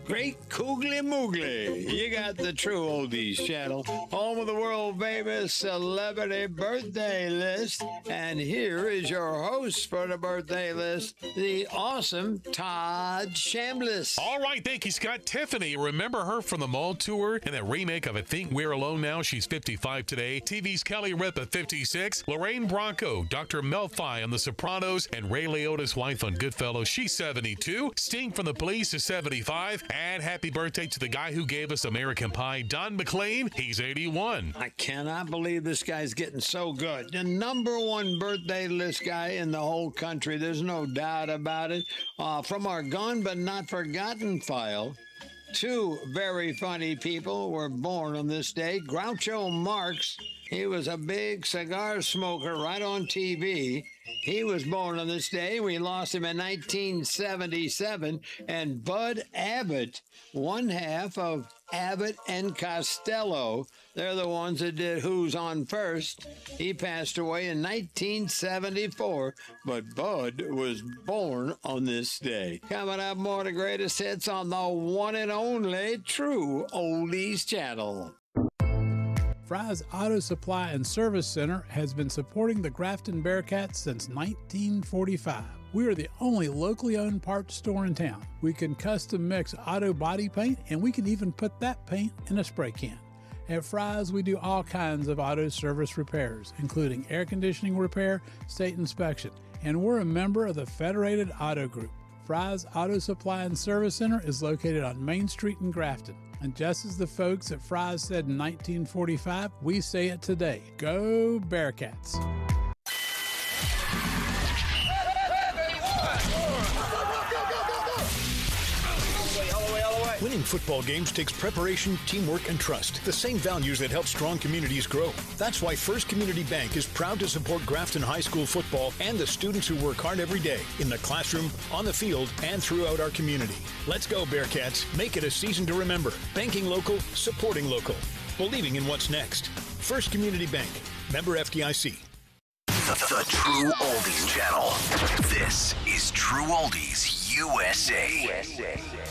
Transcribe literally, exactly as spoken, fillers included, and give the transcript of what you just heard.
Great Koogly Moogly. You got the True Oldies channel, home of the world famous celebrity birthday list. And here is your host for the birthday list, the awesome Todd Chambliss. All right, thank you, Scott. Tiffany, remember her from the mall tour and that remake of I Think We're Alone Now? She's fifty-five today. T V's Kelly Ripa, fifty-six. Lorraine Bronco, Doctor Melfi on The Sopranos, and Ray Liotta's wife on Goodfellas. She's seventy-two. Sting from The Police is seventy-five. And happy birthday to the guy who gave us American Pie, Don McLean. He's eighty-one. I cannot believe this guy's getting so good. The number one birthday list guy in the whole country. There's no doubt about it. Uh, from our Gone But Not Forgotten file, two very funny people were born on this day. Groucho Marx, he was a big cigar smoker right on T V. He was born on this day. We lost him in nineteen seventy-seven. And Bud Abbott, one half of Abbott and Costello, they're the ones that did Who's On First. He passed away in nineteen seventy-four, but Bud was born on this day. Coming up, more of the greatest hits on the one and only True Oldies channel. Fry's Auto Supply and Service Center has been supporting the Grafton Bearcats since nineteen forty-five. We are the only locally owned parts store in town. We can custom mix auto body paint, and we can even put that paint in a spray can. At Fry's, we do all kinds of auto service repairs, including air conditioning repair, state inspection, and we're a member of the Federated Auto Group. Fry's Auto Supply and Service Center is located on Main Street in Grafton. And just as the folks at Fry's said in nineteen forty-five, we say it today. Go Bearcats! Winning football games takes preparation, teamwork, and trust. The same values that help strong communities grow. That's why First Community Bank is proud to support Grafton High School football and the students who work hard every day in the classroom, on the field, and throughout our community. Let's go, Bearcats. Make it a season to remember. Banking local, supporting local. Believing in what's next. First Community Bank. Member F D I C. The, the True Oldies channel. This is True Oldies U S A. U S A.